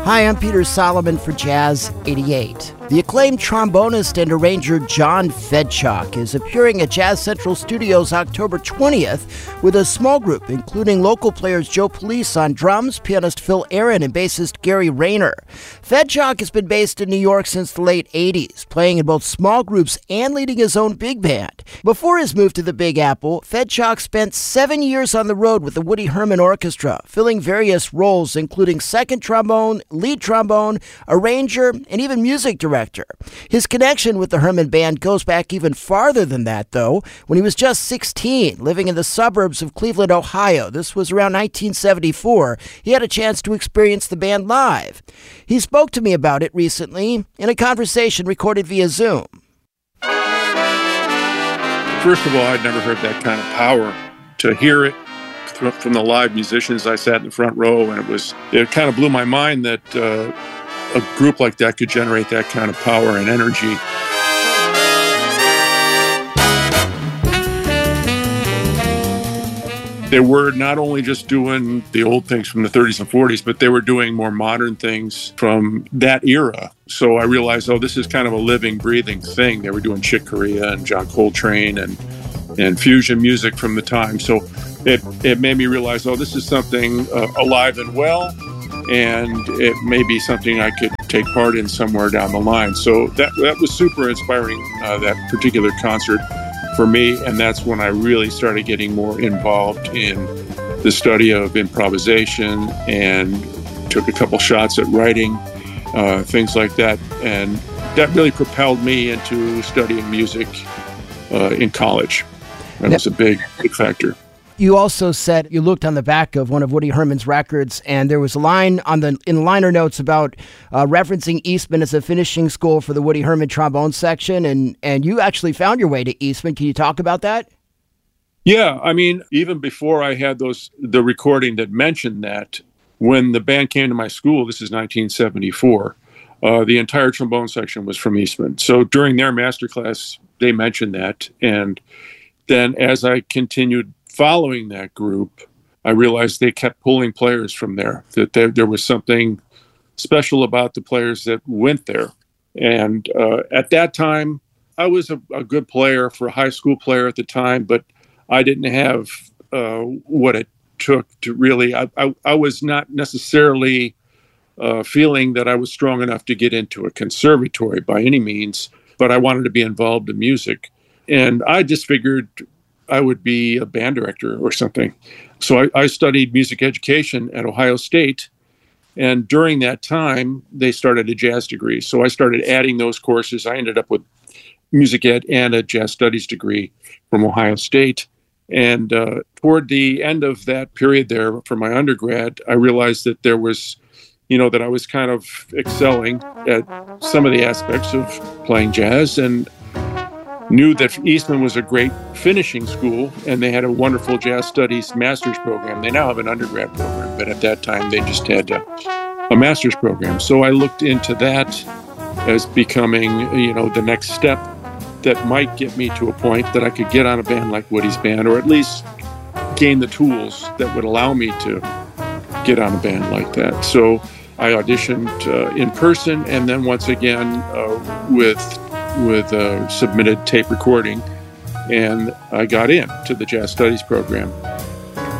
Hi, I'm Peter Solomon for Jazz 88. The acclaimed trombonist and arranger John Fedchuk is appearing at Jazz Central Studios October 20th with a small group, including local players Joe Police on drums, pianist Phil Aaron, and bassist Gary Rayner. Fedchuk has been based in New York since the late 80s, playing in both small groups and leading his own big band. Before his move to the Big Apple, Fedchuk spent 7 years on the road with the Woody Herman Orchestra, filling various roles including second trombone, lead trombone, arranger, and even music director. His connection with the Herman Band goes back even farther than that, though, when he was just 16, living in the suburbs of Cleveland, Ohio. This was around 1974. He had a chance to experience the band live. He spoke to me about it recently in a conversation recorded via Zoom. First of all, I'd never heard that kind of power. To hear it from the live musicians, I sat in the front row, and it kind of blew my mind that a group like that could generate that kind of power and energy. They were not only just doing the old things from the 30s and 40s, but they were doing more modern things from that era. So I realized, this is kind of a living, breathing thing. They were doing Chick Corea and John Coltrane and fusion music from the time. So it made me realize, this is something alive and well, and it may be something I could take part in somewhere down the line. So that was super inspiring, that particular concert for me, and that's when I really started getting more involved in the study of improvisation and took a couple shots at writing, things like that, and that really propelled me into studying music in college. That was a big factor. You also said you looked on the back of one of Woody Herman's records, and there was a line in liner notes about referencing Eastman as a finishing school for the Woody Herman trombone section, and you actually found your way to Eastman. Can you talk about that? Yeah, I mean, even before I had the recording that mentioned that, when the band came to my school, this is 1974, the entire trombone section was from Eastman. So during their masterclass, they mentioned that, and then as I continued following that group, I realized they kept pulling players from there, that there was something special about the players that went there. And at that time, I was a good player for a high school player at the time, but I didn't have what it took to really, I was not necessarily feeling that I was strong enough to get into a conservatory by any means, but I wanted to be involved in music. And I just figured I would be a band director or something. So I studied music education at Ohio State. And during that time, they started a jazz degree. So I started adding those courses. I ended up with music ed and a jazz studies degree from Ohio State. And toward the end of that period there for my undergrad, I realized that there was, that I was kind of excelling at some of the aspects of playing jazz, and knew that Eastman was a great finishing school, and they had a wonderful jazz studies master's program. They now have an undergrad program, but at that time they just had a master's program. So I looked into that as becoming, the next step that might get me to a point that I could get on a band like Woody's band, or at least gain the tools that would allow me to get on a band like that. So I auditioned in person, and then once again with a submitted tape recording, and I got in to the jazz studies program.